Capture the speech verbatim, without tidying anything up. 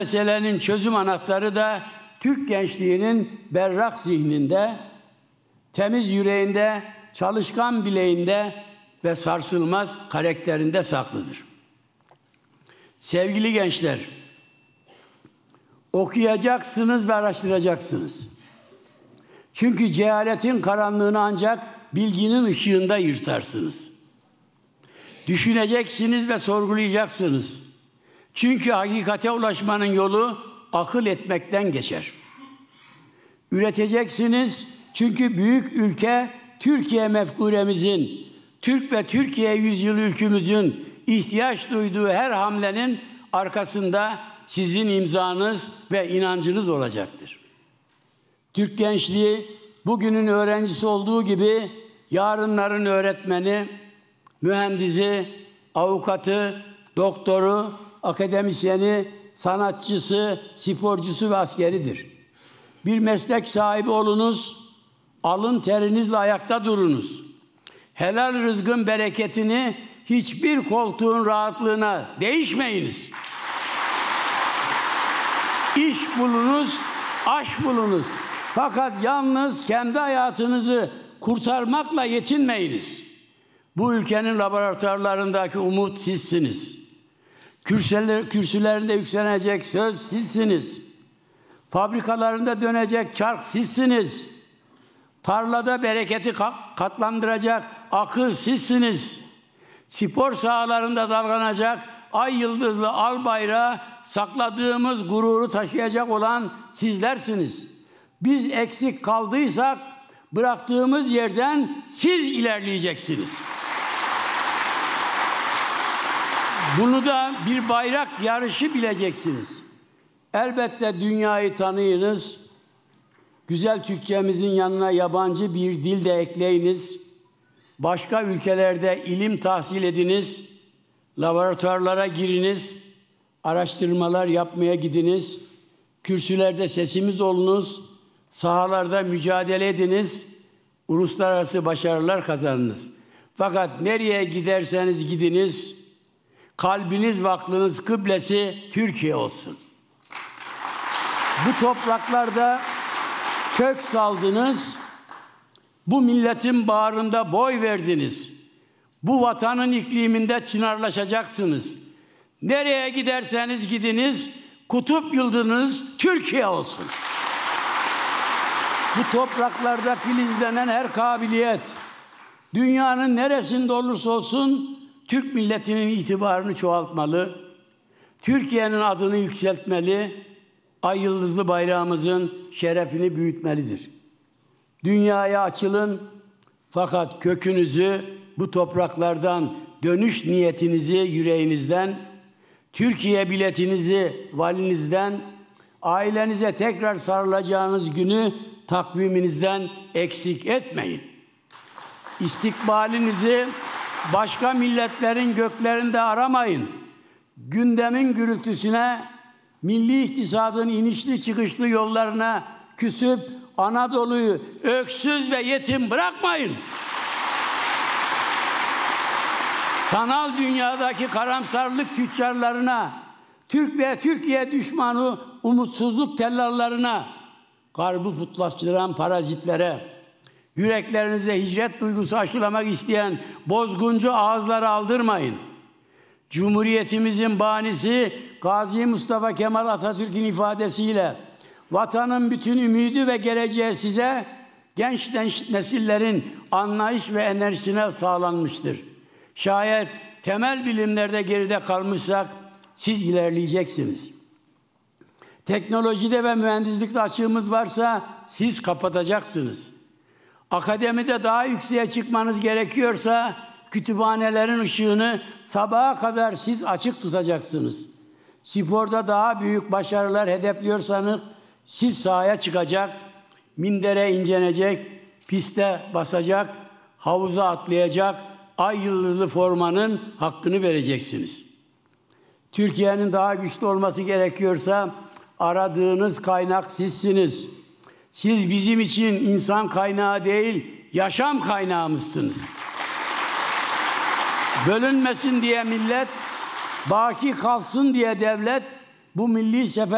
Meselenin çözüm anahtarı da Türk gençliğinin berrak zihninde, temiz yüreğinde, çalışkan bileğinde ve sarsılmaz karakterinde saklıdır. Sevgili gençler, okuyacaksınız ve araştıracaksınız. Çünkü cehaletin karanlığını ancak bilginin ışığında yırtarsınız. Düşüneceksiniz ve sorgulayacaksınız. Çünkü hakikate ulaşmanın yolu akıl etmekten geçer. Üreteceksiniz çünkü büyük ülke Türkiye mefkuremizin, Türk ve Türkiye yüzyılı ülkümüzün ihtiyaç duyduğu her hamlenin arkasında sizin imzanız ve inancınız olacaktır. Türk gençliği bugünün öğrencisi olduğu gibi yarınların öğretmeni, mühendisi, avukatı, doktoru, akademisyeni, sanatçısı, sporcusu ve askeridir. Bir meslek sahibi olunuz, alın terinizle ayakta durunuz. Helal rızkın bereketini hiçbir koltuğun rahatlığına değişmeyiniz. İş bulunuz, aş bulunuz. Fakat yalnız kendi hayatınızı kurtarmakla yetinmeyiniz. Bu ülkenin laboratuvarlarındaki umut sizsiniz. Kürsüler, kürsülerinde yükselecek söz sizsiniz. Fabrikalarında dönecek çark sizsiniz. Tarlada bereketi katlandıracak akıl sizsiniz. Spor sahalarında dalgalanacak ay yıldızlı al bayrağı sakladığımız gururu taşıyacak olan sizlersiniz. Biz eksik kaldıysak bıraktığımız yerden siz ilerleyeceksiniz. Bunu da bir bayrak yarışı bileceksiniz. Elbette dünyayı tanıyınız. Güzel Türkçemizin yanına yabancı bir dil de ekleyiniz. Başka ülkelerde ilim tahsil ediniz. Laboratuvarlara giriniz. Araştırmalar yapmaya gidiniz. Kürsülerde sesimiz olunuz. Sahalarda mücadele ediniz. Uluslararası başarılar kazanınız. Fakat nereye giderseniz gidiniz, kalbiniz ve aklınız kıblesi Türkiye olsun. Bu topraklarda kök saldınız, bu milletin bağrında boy verdiniz. Bu vatanın ikliminde çınarlaşacaksınız. Nereye giderseniz gidiniz, kutup yıldızınız Türkiye olsun. Bu topraklarda filizlenen her kabiliyet, dünyanın neresinde olursa olsun Türk milletinin itibarını çoğaltmalı, Türkiye'nin adını yükseltmeli, ay yıldızlı bayrağımızın şerefini büyütmelidir. Dünyaya açılın fakat kökünüzü bu topraklardan, dönüş niyetinizi yüreğinizden, Türkiye biletinizi valinizden, ailenize tekrar sarılacağınız günü takviminizden eksik etmeyin. İstikbalinizi başka milletlerin göklerinde aramayın. Gündemin gürültüsüne, milli iktisadın inişli çıkışlı yollarına küsüp Anadolu'yu öksüz ve yetim bırakmayın. Sanal dünyadaki karamsarlık tüccarlarına, Türk ve Türkiye düşmanı umutsuzluk tellallarına, garbı putlaştıran parazitlere, yüreklerinize hicret duygusu aşılamak isteyen bozguncu ağızları aldırmayın. Cumhuriyetimizin banisi Gazi Mustafa Kemal Atatürk'ün ifadesiyle vatanın bütün ümidi ve geleceği size, genç nesillerin anlayış ve enerjisine sağlanmıştır. Şayet temel bilimlerde geride kalmışsak siz ilerleyeceksiniz. Teknolojide ve mühendislikte açığımız varsa siz kapatacaksınız. Akademide daha yükseğe çıkmanız gerekiyorsa kütüphanelerin ışığını sabaha kadar siz açık tutacaksınız. Sporda daha büyük başarılar hedefliyorsanız siz sahaya çıkacak, mindere incenecek, piste basacak, havuza atlayacak, ay yıldızlı formanın hakkını vereceksiniz. Türkiye'nin daha güçlü olması gerekiyorsa aradığınız kaynak sizsiniz. Siz bizim için insan kaynağı değil, yaşam kaynağımızsınız. Bölünmesin diye millet, baki kalsın diye devlet, bu milli sefer